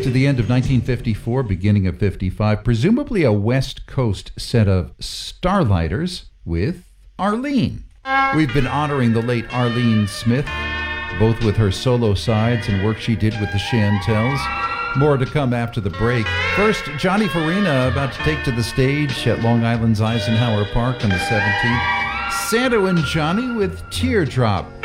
to the end of 1954, beginning of 55, presumably a West Coast set of Starlighters with Arlene. We've been honoring the late Arlene Smith, both with her solo sides and work she did with the Chantels. More to come after the break. First, Johnny Farina about to take to the stage at Long Island's Eisenhower Park on the 17th. Santa and Johnny with Teardrop.